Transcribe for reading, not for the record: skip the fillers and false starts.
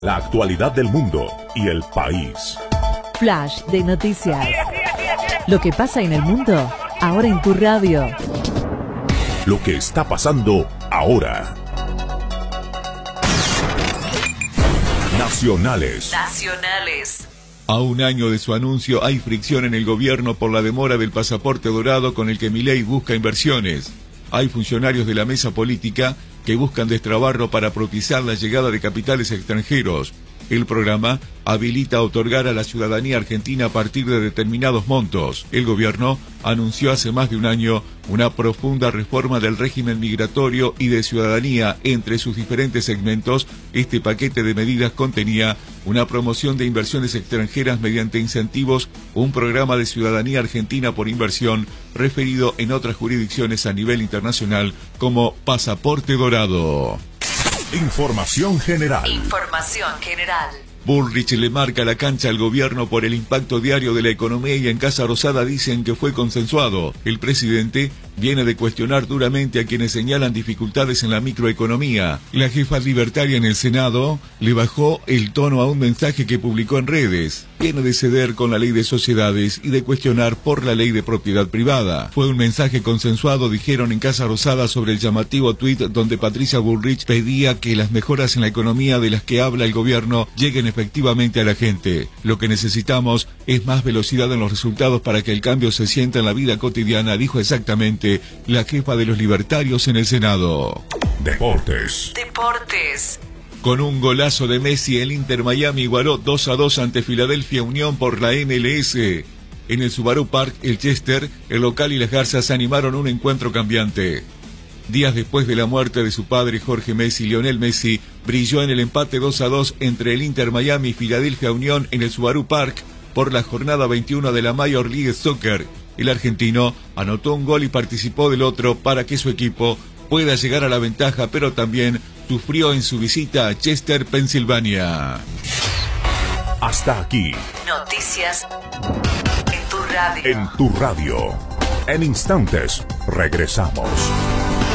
La actualidad del mundo y el país. Flash de noticias. Lo que pasa en el mundo, ahora en tu radio. Lo que está pasando ahora. Nacionales. A un año de su anuncio hay fricción en el gobierno por la demora del pasaporte dorado con el que Milei busca inversiones. Hay funcionarios de la mesa política que buscan destrabarlo para propiciar la llegada de capitales extranjeros. El programa habilita otorgar a la ciudadanía argentina a partir de determinados montos. El gobierno anunció hace más de un año una profunda reforma del régimen migratorio y de ciudadanía. Entre sus diferentes segmentos, este paquete de medidas contenía una promoción de inversiones extranjeras mediante incentivos, un programa de ciudadanía argentina por inversión, referido en otras jurisdicciones a nivel internacional como pasaporte dorado. Información general. Bullrich le marca la cancha al gobierno por el impacto diario de la economía y en Casa Rosada dicen que fue consensuado. El presidente viene de cuestionar duramente a quienes señalan dificultades en la microeconomía. La jefa libertaria en el Senado le bajó el tono a un mensaje que publicó en redes. Viene de ceder con la ley de sociedades y de cuestionar por la ley de propiedad privada. Fue un mensaje consensuado, dijeron en Casa Rosada sobre el llamativo tuit donde Patricia Bullrich pedía que las mejoras en la economía de las que habla el gobierno lleguen efectivamente a la gente. Lo que necesitamos es más velocidad en los resultados para que el cambio se sienta en la vida cotidiana, dijo exactamente la jefa de los libertarios en el Senado. Deportes. Con un golazo de Messi, el Inter Miami igualó 2-2 ante Philadelphia Union por la MLS. En el Subaru Park, el Chester, el local y las Garzas animaron un encuentro cambiante. Días después de la muerte de su padre Jorge Messi, Lionel Messi brilló en el empate 2-2 entre el Inter Miami y Philadelphia Union en el Subaru Park por la jornada 21 de la Major League Soccer. El argentino anotó un gol y participó del otro para que su equipo pueda llegar a la ventaja, pero también sufrió en su visita a Chester, Pensilvania. Hasta aquí. Noticias en tu radio. En tu radio. En instantes regresamos.